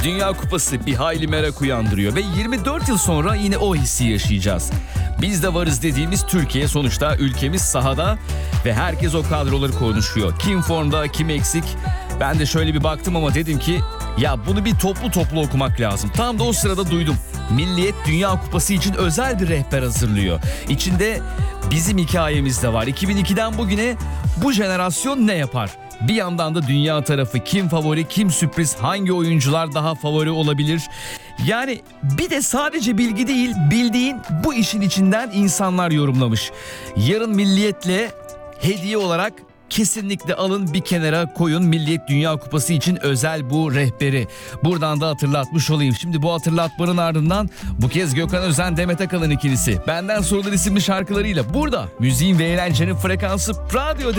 Dünya Kupası bir hayli merak uyandırıyor ve 24 yıl sonra yine o hissi yaşayacağız. Biz de varız dediğimiz Türkiye, sonuçta ülkemiz sahada ve herkes o kadroları konuşuyor. Kim formda, kim eksik? Ben de şöyle bir baktım ama dedim ki ya bunu bir toplu okumak lazım. Tam da o sırada duydum. Milliyet Dünya Kupası için özel bir rehber hazırlıyor. İçinde bizim hikayemiz de var. 2002'den bugüne bu jenerasyon ne yapar? Bir yandan da dünya tarafı, kim favori, kim sürpriz, hangi oyuncular daha favori olabilir? Yani bir de sadece bilgi değil, bildiğin bu işin içinden insanlar yorumlamış. Yarın Milliyet'le hediye olarak kesinlikle alın, bir kenara koyun Milliyet Dünya Kupası için özel bu rehberi. Buradan da hatırlatmış olayım. Şimdi bu hatırlatmanın ardından bu kez Gökhan Özen, Demet Akalın ikilisi Benden Sorulur isimli şarkılarıyla burada müziğin ve eğlencenin frekansı Radyo